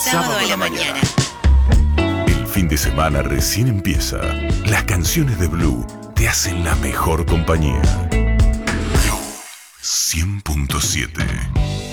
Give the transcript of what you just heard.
sábado a la mañana. El fin de semana recién empieza. Las canciones de Blue te hacen la mejor compañía. Blue 100.7